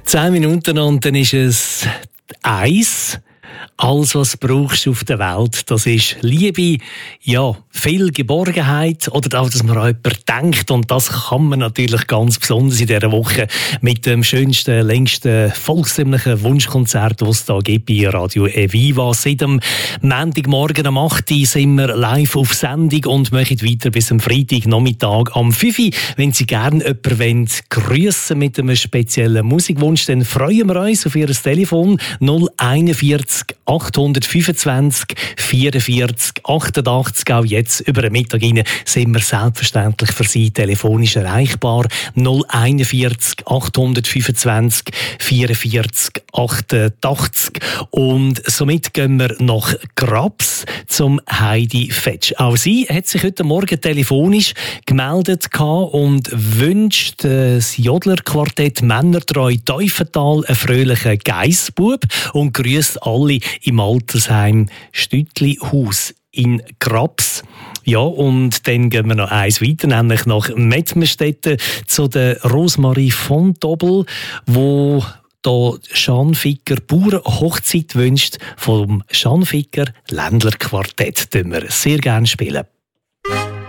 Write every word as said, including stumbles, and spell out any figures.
Zehn Minuten und dann ist es eins. Alles, was du brauchst auf der Welt, das ist Liebe, ja, viel Geborgenheit oder auch, dass man an jemanden denkt. Und das kann man natürlich ganz besonders in dieser Woche mit dem schönsten, längsten volkstümlichen Wunschkonzert, das es da gibt bei Radio Eviva. Seit dem Montagmorgen am acht Uhr sind wir live auf Sendung und machen weiter bis am Freitagnachmittag am fünf Uhr. Wenn Sie gerne jemanden grüssen mit einem speziellen Musikwunsch, dann freuen wir uns auf Ihr Telefon null einundvierzig achthundertfünfundzwanzig vierundvierzig achtundachtzig. Auch jetzt über den Mittag rein sind wir selbstverständlich für Sie telefonisch erreichbar. null einundvierzig achthundertfünfundzwanzig vierundvierzig achtundachtzig. Und somit gehen wir nach Grabs zum Heidi Fetsch. Auch sie hat sich heute Morgen telefonisch gemeldet und wünscht das Jodlerquartett Männertreu Teufental einen fröhlichen Geissbub und grüßt alle im Altersheim Stütlihaus in Grabs. Ja, und dann gehen wir noch eins weiter, nämlich nach Mettmerstetten zu der Rosmarie von Dobbel, wo da Schanficker Bauernhochzeit wünscht vom Schanficker Ländlerquartett. Das wir sehr gerne spielen.